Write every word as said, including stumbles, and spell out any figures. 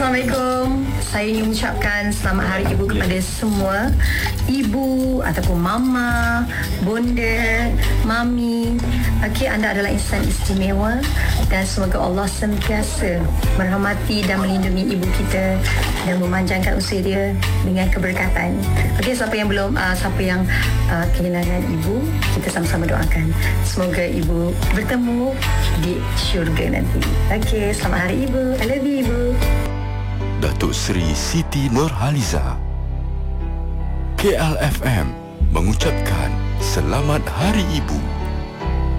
Assalamualaikum. Saya ingin mengucapkan selamat Hari Ibu kepada semua ibu ataupun mama, bonda, mami. Okey, anda adalah insan istimewa dan semoga Allah sentiasa merahmati dan melindungi ibu kita dan memanjangkan usia dia dengan keberkatan. Okey, siapa yang belum uh, siapa yang uh, kehilangan ibu, kita sama-sama doakan semoga ibu bertemu di syurga nanti. Okey, selamat Hari Ibu. I love you, Ibu. Datuk Seri Siti Nurhaliza. K L F M mengucapkan Selamat Hari Ibu.